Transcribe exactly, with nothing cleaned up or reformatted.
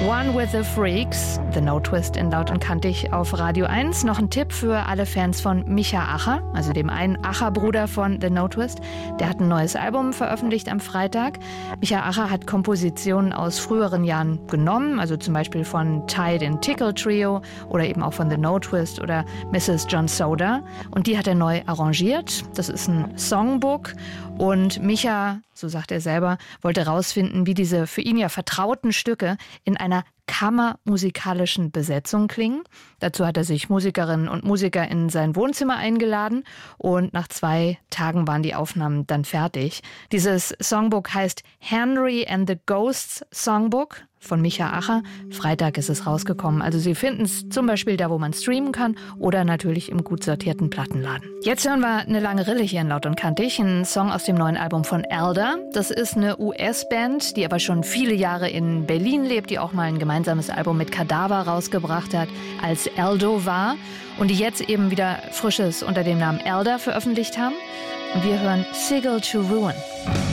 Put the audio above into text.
One with the Freaks, The No Twist in Laut und Kantig auf Radio eins. Noch ein Tipp für alle Fans von Micha Acher, also dem einen Acher-Bruder von The No Twist. Der hat ein neues Album veröffentlicht am Freitag. Micha Acher hat Kompositionen aus früheren Jahren genommen, also zum Beispiel von Tide in Tickle Trio oder eben auch von The No Twist oder Missus John Soda. Und die hat er neu arrangiert. Das ist ein Songbook. Und Micha, so sagt er selber, wollte rausfinden, wie diese für ihn ja vertrauten Stücke in einer kammermusikalischen Besetzung klingen. Dazu hat er sich Musikerinnen und Musiker in sein Wohnzimmer eingeladen und nach zwei Tagen waren die Aufnahmen dann fertig. Dieses Songbook heißt Henry and the Ghosts Songbook von Micha Acher. Freitag ist es rausgekommen. Also Sie finden es zum Beispiel da, wo man streamen kann oder natürlich im gut sortierten Plattenladen. Jetzt hören wir eine lange Rille hier in Laut und Kantig, ein Song aus dem neuen Album von Elder. Das ist eine U S-Band, die aber schon viele Jahre in Berlin lebt, die auch mal ein gemeinsames Album mit Kadaver rausgebracht hat, als Eldo war und die jetzt eben wieder Frisches unter dem Namen Elder veröffentlicht haben. Und wir hören Sigil to Ruin.